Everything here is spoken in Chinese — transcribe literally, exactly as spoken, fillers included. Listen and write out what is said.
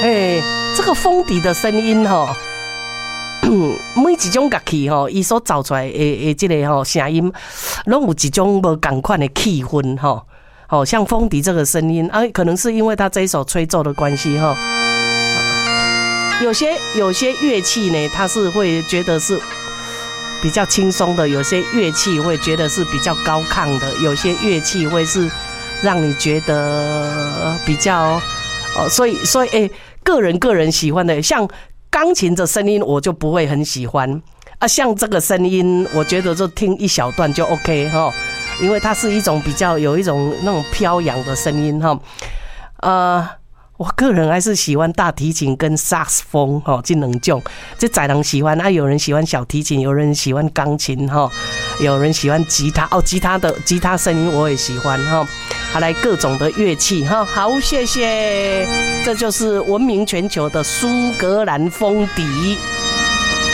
哎，这个风笛的声音哈，每一种乐器哈，伊所造出来的的这个哈声音，拢有一种无同款的气氛哈。好像风笛这个声音，啊，可能是因为它这一首吹奏的关系哈。有些有些乐器呢，它是会觉得是比较轻松的；有些乐器会觉得是比较高亢的；有些乐器会是让你觉得比较哦，所以所以哎、欸，个人个人喜欢的，像钢琴的声音我就不会很喜欢啊，像这个声音，我觉得就听一小段就 OK 哈，因为它是一种比较有一种那种飘扬的声音哈，呃。我个人还是喜欢大提琴跟萨克斯风哈，这两种，这在人喜欢啊，有人喜欢小提琴，有人喜欢钢琴哈，有人喜欢吉他哦，吉他的吉他声音我也喜欢哈。好，来各种的乐器哈，好，谢谢，这就是闻名全球的苏格兰风笛。